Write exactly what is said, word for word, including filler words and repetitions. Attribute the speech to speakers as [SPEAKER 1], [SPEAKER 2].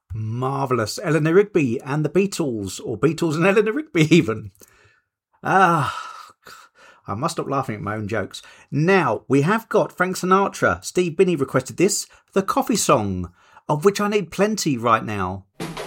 [SPEAKER 1] Marvellous. Eleanor Rigby and the Beatles, or Beatles and Eleanor Rigby even. Ah, I must stop laughing at my own jokes. Now, we have got Frank Sinatra. Steve Binney requested this, The Coffee Song, of which I need plenty right now.